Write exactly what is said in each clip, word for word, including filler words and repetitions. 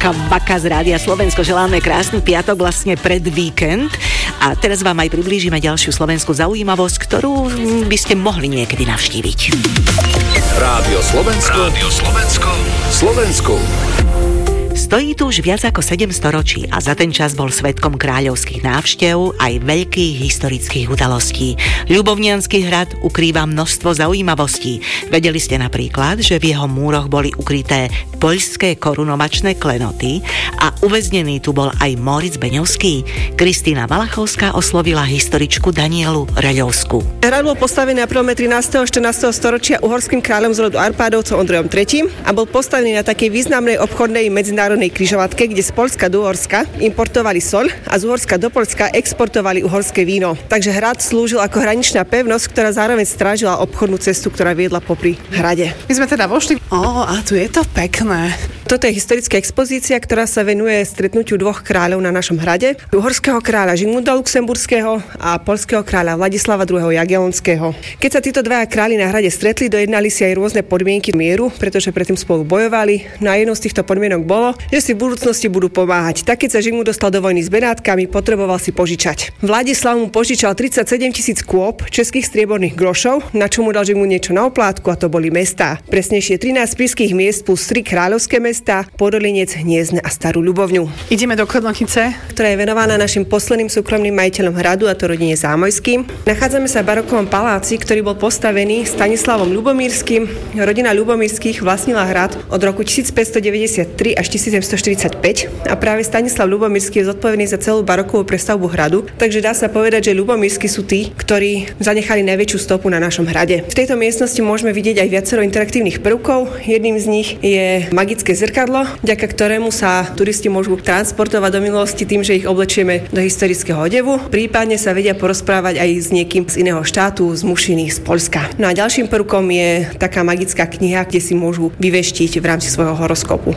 Aka Baka z Rádia Slovensko. Želáme krásny piatok, vlastne pred víkend. A teraz vám aj priblížime ďalšiu slovenskú zaujímavosť, ktorú by ste mohli niekedy navštíviť. Rádio Slovensko. Rádio Slovensko. Slovensko. Stojí tu už viac ako sedem storočí a za ten čas bol svedkom kráľovských návštev aj veľkých historických udalostí. Ľubovniansky hrad ukrýva množstvo zaujímavostí. Vedeli ste napríklad, že v jeho múroch boli ukryté poľské korunovačné klenoty a uväznený tu bol aj Móricz Beňovský. Kristína Valachovská oslovila historičku Danielu Reľovskú. Hrad bol postavený na prelome trinásteho a štrnásteho storočia uhorským kráľom z rodu Arpádovcov Ondrejom tretím a bol postavený na takej významnej obchodnej medzinárodnej križovatke, kde z Poľska do Uhorska importovali soľ a z Uhorska do Poľska exportovali uhorské víno. Takže hrad slúžil ako hraničná pevnosť, ktorá zároveň strážila obchodnú cestu, ktorá viedla popri hrade. My sme teda vošli. Ó, a tu je to pekné. Toto je historická expozícia, ktorá sa venuje stretnutiu dvoch kráľov na našom hrade. Uhorského kráľa Žigmunda Luxemburského a poľského kráľa Vladislava druhého. Jagellonského. Keď sa títo dvaja králi na hrade stretli, dojednali si aj rôzne podmienky mieru, pretože predtým spolu bojovali. No a jednou z týchto podmienok bolo, že si v budúcnosti budú pomáhať. Tak keď sa Žigmund dostal do vojny s Benátkami, potreboval si požičať. Vladislav mu požičal tridsaťsedem tisíc kôp českých strieborných grošov, na čo mu dal Žigmund niečo na oplátku, a to boli mestá. Presnejšie trinásť spišských miest plus tri kráľovské mestá, Podolinec, Hniezdne a Starú Ľubovňu. Ideme do Klenotnice, ktorá je venovaná našim posledným súkromným majiteľom hradu, a to rodine Zámojským. Nachádzame sa v barokovom paláci, ktorý bol postavený Stanislavom Ľubomírskym. Rodina Ľubomírskych vlastnila hrad od roku tisícpäťstodeväťdesiattri až tisícsedemstoštyridsaťpäť a práve Stanislav Ľubomírsky je zodpovedný za celú barokovú prestavbu hradu, takže dá sa povedať, že Ľubomírsky sú tí, ktorí zanechali najväčšiu stopu na našom hrade. V tejto miestnosti môžeme vidieť aj viacero interaktívnych prvkov. Jedným z nich je magické zrkadlo, vďaka ktorému sa turisti môžu transportovať do minulosti tým, že ich oblečieme do historického odevu. Prípadne sa vedia porozprávať aj s niekým z iného štátu, z Mušiny, z Poľska. No a ďalším prvkom je taká magická kniha, kde si môžu vyveštiť v rámci svojho horoskopu.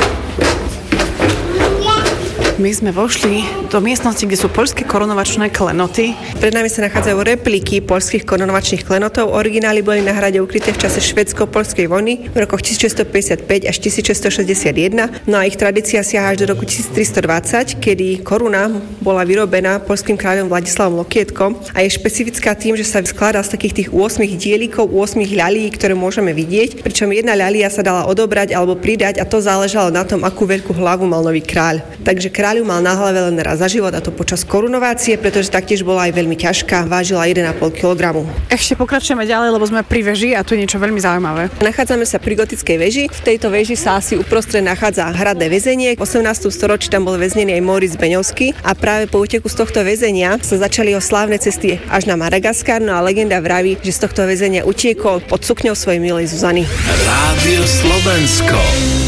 My sme vošli do miestnosti, kde sú poľské korunovačné klenoty. Pred nami sa nachádzajú repliky poľských korunovačných klenotov. Originály boli na hrade ukryté v čase švédsko-poľskej vojny v rokoch tisícšesťstopäťdesiatpäť až tisícšesťstošesťdesiatjeden. No a ich tradícia siaha až do roku tisíctristodvadsať, kedy koruna bola vyrobená poľským kráľom Vladislavom Lokietkom a je špecifická tým, že sa skladá z takých tých ôsmich dielikov, ôsmich ľalí, ktoré môžeme vidieť, pričom jedna ľalia sa dala odobrať alebo pridať, a to záležalo na tom, akú veľkú hlavu mal nový kráľ. Takže kráľu mal na hlave len raz za život, a to počas korunovácie, pretože taktiež bola aj veľmi ťažká, vážila jeden a pol kilogramu. Ešte pokračujeme ďalej, lebo sme pri veži a tu je niečo veľmi zaujímavé. Nachádzame sa pri gotickej veži. V tejto veži sa asi uprostred nachádza hradné väzenie. V osemnástom storočí tam bol väznený aj Móricz Beňovský a práve po úteku z tohto väzenia sa začali jeho slávne cesty až na Madagaskar. No a legenda vraví, že z tohto väzenia utiekol pod sukňou svojej milej Zuzany. Rádio Slovensko.